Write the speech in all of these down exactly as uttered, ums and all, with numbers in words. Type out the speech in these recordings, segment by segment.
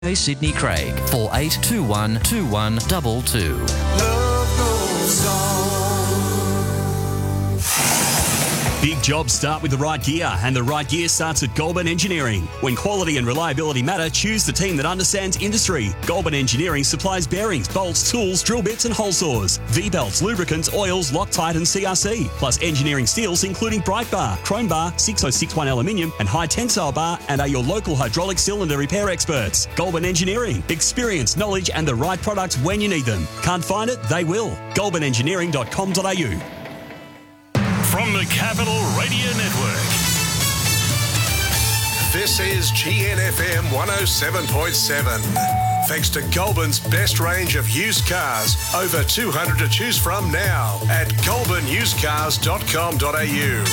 Sydney Craig, four eight two one two one two two. Love goes on. Big jobs start with the right gear, and the right gear starts at Goulburn Engineering. When quality and reliability matter, choose the team that understands industry. Goulburn Engineering supplies bearings, bolts, tools, drill bits and hole saws, V-belts, lubricants, oils, Loctite and C R C, plus engineering steels including Bright Bar, Chrome Bar, six oh six one aluminium and high tensile bar, and are your local hydraulic cylinder repair experts. Goulburn Engineering. Experience, knowledge and the right products when you need them. Can't find it? They will. goulburn engineering dot com dot a u. From the Capital Radio Network. This is G N F M one oh seven point seven. Thanks to Goulburn's best range of used cars, over two hundred to choose from now at goulburn used cars dot com dot a u.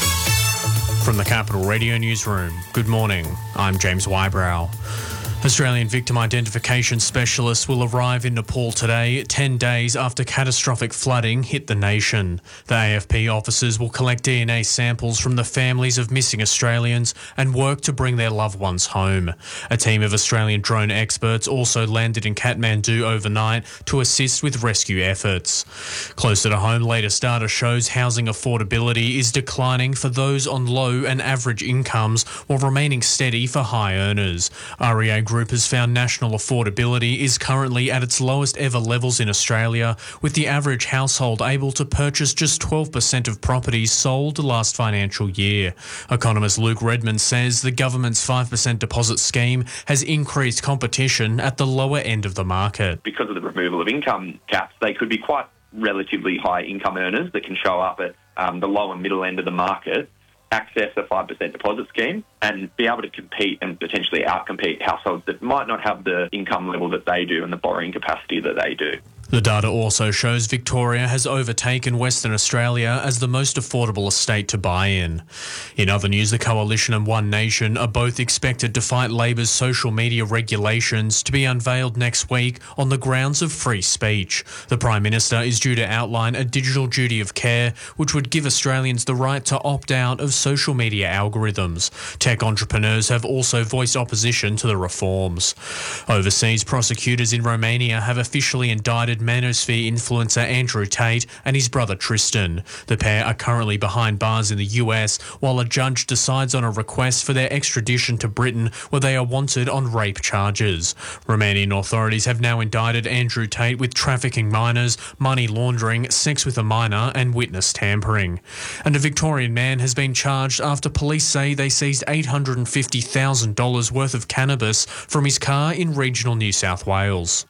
From the Capital Radio Newsroom, good morning. I'm James Wybrow. Australian victim identification specialists will arrive in Nepal today, ten days after catastrophic flooding hit the nation. The A F P officers will collect D N A samples from the families of missing Australians and work to bring their loved ones home. A team of Australian drone experts also landed in Kathmandu overnight to assist with rescue efforts. Closer to home, latest data shows housing affordability is declining for those on low and average incomes while remaining steady for high earners. R E A Group has found national affordability is currently at its lowest ever levels in Australia, with the average household able to purchase just twelve percent of properties sold last financial year. Economist Luke Redmond says the government's five percent deposit scheme has increased competition at the lower end of the market. Because of the removal of income caps, they could be quite relatively high income earners that can show up at um, the low and middle end of the market, access a five percent deposit scheme and be able to compete and potentially outcompete households that might not have the income level that they do and the borrowing capacity that they do. The data also shows Victoria has overtaken Western Australia as the most affordable state to buy in. In other news, the Coalition and One Nation are both expected to fight Labor's social media regulations to be unveiled next week on the grounds of free speech. The Prime Minister is due to outline a digital duty of care which would give Australians the right to opt out of social media algorithms. Tech entrepreneurs have also voiced opposition to the reforms. Overseas, prosecutors in Romania have officially indicted manosphere influencer Andrew Tate and his brother Tristan. The pair are currently behind bars in the U S while a judge decides on a request for their extradition to Britain, where they are wanted on rape charges. Romanian authorities have now indicted Andrew Tate with trafficking minors, money laundering, sex with a minor and witness tampering. And a Victorian man has been charged after police say they seized eight hundred fifty thousand dollars worth of cannabis from his car in regional New South Wales.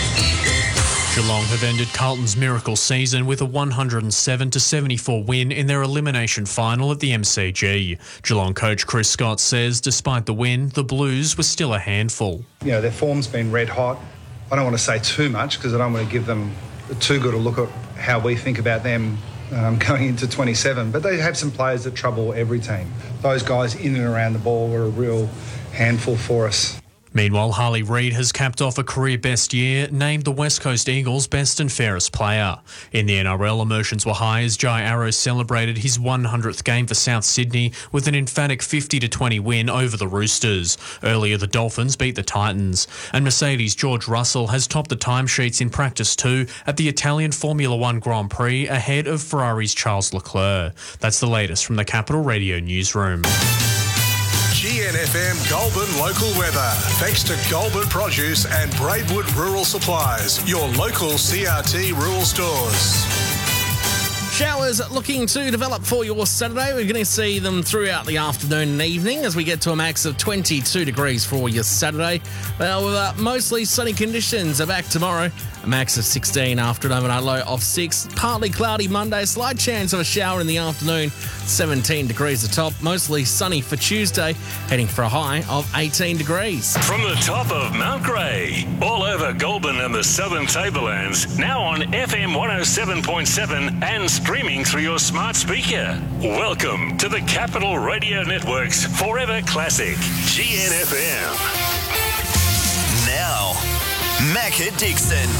Geelong have ended Carlton's miracle season with a one hundred seven to seventy-four win in their elimination final at the M C G. Geelong coach Chris Scott says despite the win, the Blues were still a handful. You know, their form's been red hot. I don't want to say too much because I don't want to give them too good a look at how we think about them um, going into twenty-seven. But they have some players that trouble every team. Those guys in and around the ball were a real handful for us. Meanwhile, Harley Reid has capped off a career best year, named the West Coast Eagles best and fairest player. In the N R L, emotions were high as Jai Arrow celebrated his one hundredth game for South Sydney with an emphatic fifty to twenty win over the Roosters. Earlier, the Dolphins beat the Titans. And Mercedes' George Russell has topped the timesheets in practice two at the Italian Formula One Grand Prix ahead of Ferrari's Charles Leclerc. That's the latest from the Capital Radio Newsroom. G N F M Goulburn local weather. Thanks to Goulburn Produce and Braidwood Rural Supplies, your local C R T rural stores. Showers looking to develop for your Saturday. We're going to see them throughout the afternoon and evening as we get to a max of twenty-two degrees for your Saturday. Well, with uh, mostly sunny conditions are back tomorrow. A max of sixteen after an overnight low of six. Partly cloudy Monday. Slight chance of a shower in the afternoon. seventeen degrees atop. Mostly sunny for Tuesday. Heading for a high of eighteen degrees. From the top of Mount Grey, all over Goulburn and the Southern Tablelands, now on F M one oh seven point seven and streaming through your smart speaker. Welcome to the Capital Radio Network's Forever Classic, G N F M. Now, Macca Dixon.